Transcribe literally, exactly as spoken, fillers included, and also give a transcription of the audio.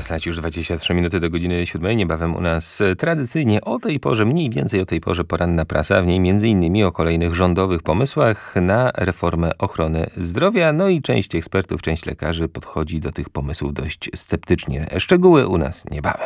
Czas leci już dwadzieścia trzy minuty do godziny siódmej. Niebawem u nas tradycyjnie o tej porze, mniej więcej o tej porze poranna prasa, w niej między innymi o kolejnych rządowych pomysłach na reformę ochrony zdrowia. No i część ekspertów, część lekarzy podchodzi do tych pomysłów dość sceptycznie. Szczegóły u nas niebawem.